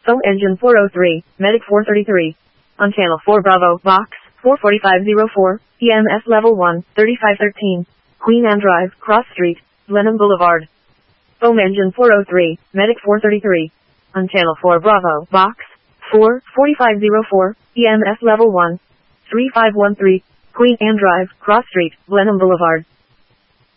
Foam engine 403, Medic 433. On channel 4 Bravo, box, 44504, EMS level 1, 3513. Queen Anne Drive, Cross Street, Blenheim Boulevard. Foam engine 403, Medic 433. On channel 4 Bravo, box, 44504, EMS level 1, 3513. Queen Anne Drive, Cross Street, Blenheim Boulevard.